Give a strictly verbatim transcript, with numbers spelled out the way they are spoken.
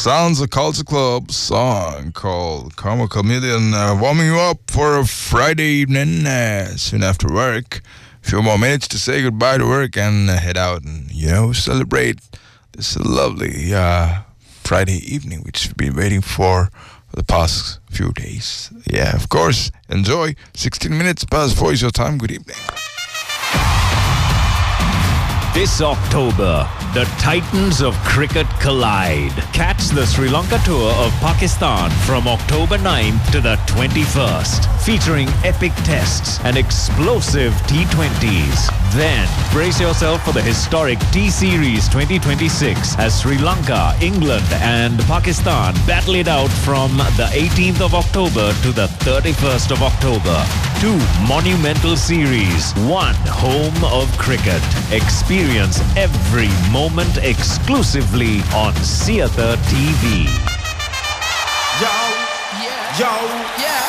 Sounds a Culture Club song called Karma Chameleon, uh, warming you up for a Friday evening uh, soon after work. A few more minutes to say goodbye to work and uh, head out and, you know, celebrate this lovely uh, Friday evening, which we've been waiting for for the past few days. Yeah, of course. Enjoy. sixteen minutes past four is your time. Good evening. This October, the Titans of Cricket collide. Catch the Sri Lanka tour of Pakistan from October ninth to the twenty-first, featuring epic tests and explosive T twenties. Then, brace yourself for the historic T-Series twenty twenty-six as Sri Lanka, England and Pakistan battle it out from the eighteenth of October to the thirty-first of October. Two monumental series, one home of cricket. Experience every moment exclusively on Seather T V. Yo, yeah, yo, yeah.